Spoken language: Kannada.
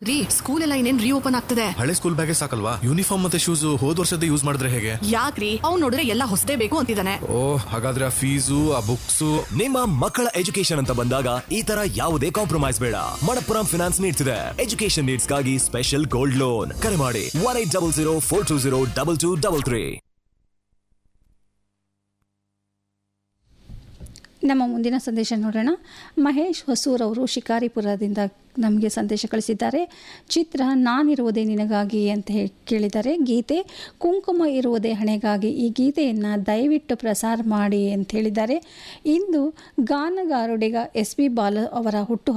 ರೀ, ಸ್ಕೂಲ್ ಎಲ್ಲ ಇನ್ನೇನ್ ರೀಓಪನ್ ಆಗ್ತದೆ. ಹಳೆ ಸ್ಕೂಲ್ ಬ್ಯಾಗೇ ಸಾಕಲ್ವಾ? ಯೂನಿಫಾರ್ಮ್ ಮತ್ತೆ ಶೂಸ್ ಹೋದ್ ವರ್ಷದ ಯೂಸ್ ಮಾಡಿದ್ರೆ ಹೇಗೆ? ಯಾಕ್ರಿ, ಅವ್ನು ನೋಡಿದ್ರೆ ಎಲ್ಲ ಹೊಸದೇ ಬೇಕು ಅಂತಿದ್ದಾನೆ. ಓ, ಹಾಗಾದ್ರೆ ಆ ಫೀಸು ಆ ಬುಕ್ಸು. ನಿಮ್ಮ ಮಕ್ಕಳ ಎಜುಕೇಶನ್ ಅಂತ ಬಂದಾಗ ಈ ತರ ಯಾವುದೇ ಕಾಂಪ್ರಮೈಸ್ ಬೇಡ. ಮಣಪ್ಪುರಂ ಫಿನಾನ್ಸ್ ನೀಡ್ತಿದೆ ಎಜುಕೇಶನ್ ನೀಡ್ಸ್ಗಾಗಿ ಸ್ಪೆಷಲ್ ಗೋಲ್ಡ್ ಲೋನ್. ಕರೆ ಮಾಡಿ 1800420223. ನಮ್ಮ ಮುಂದಿನ ಸಂದೇಶ ನೋಡೋಣ. ಮಹೇಶ್ ಹೊಸೂರ್ ಅವರು ಶಿಕಾರಿಪುರದಿಂದ ನಮಗೆ ಸಂದೇಶ ಕಳಿಸಿದ್ದಾರೆ. ಚಿತ್ರ ನಾನಿರುವುದೇ ನಿನಗಾಗಿ ಅಂತ ಕೇಳಿದ್ದಾರೆ. ಗೀತೆ ಕುಂಕುಮ ಇರುವುದೇ ಹಣೆಗಾಗಿ. ಈ ಗೀತೆಯನ್ನು ದಯವಿಟ್ಟು ಪ್ರಸಾರ ಮಾಡಿ ಅಂತ ಹೇಳಿದ್ದಾರೆ. ಇಂದು ಗಾನಗಾರುಡಿಗ SP ಬಾಲ ಅವರ ಹುಟ್ಟು